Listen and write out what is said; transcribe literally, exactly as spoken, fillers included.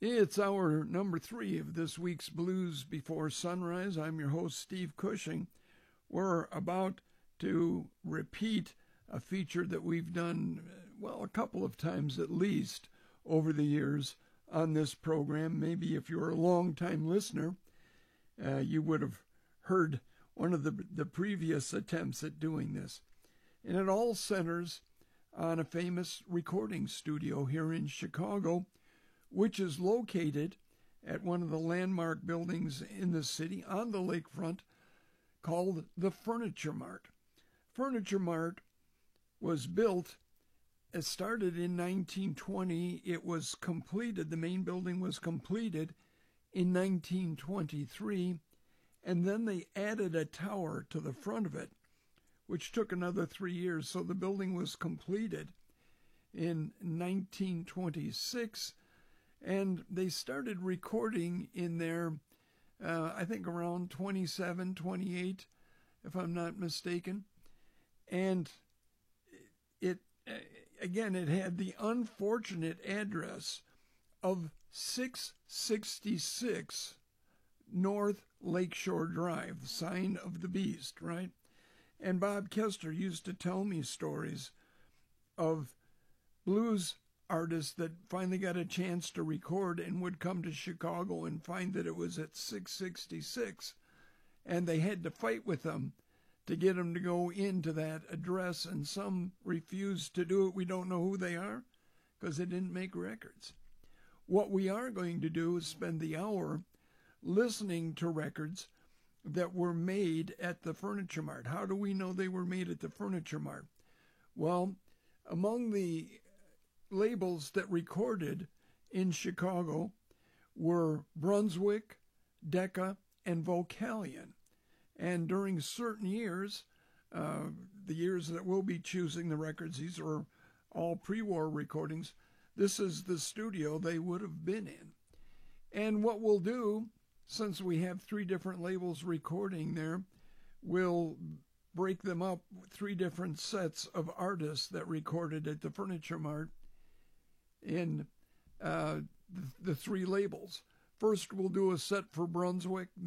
It's hour number three of this week's Blues Before Sunrise. I'm your host, Steve Cushing. We're about to repeat a feature that we've done, well, a couple of times at least over the years on this program. Maybe if you're a long-time listener, uh, you would have heard one of the, the previous attempts at doing this. And it all centers on a famous recording studio here in Chicago, which is located at one of the landmark buildings in the city on the lakefront called the Furniture Mart. Furniture Mart was built, it started in nineteen twenty. It was completed, the main building was completed in nineteen twenty-three, and then they added a tower to the front of it, which took another three years. So the building was completed in nineteen twenty-six. And they started recording in there, uh, I think around twenty-seven, twenty-eight, if I'm not mistaken. And it, again, it had the unfortunate address of six sixty-six North Lakeshore Drive, the sign of the beast, right? And Bob Kester used to tell me stories of blues artists that finally got a chance to record and would come to Chicago and find that it was at six sixty-six, and they had to fight with them to get them to go into that address, and some refused to do it. We don't know who they are because they didn't make records. What we are going to do is spend the hour listening to records that were made at the Furniture Mart. How do we know they were made at the Furniture Mart? Well, among the labels that recorded in Chicago were Brunswick, Decca, and Vocalion. And during certain years, uh, the years that we'll be choosing the records, these are all pre-war recordings, this is the studio they would have been in. And what we'll do, since we have three different labels recording there, we'll break them up with three different sets of artists that recorded at the Furniture Mart in uh, the, the three labels. First, we'll do a set for Brunswick.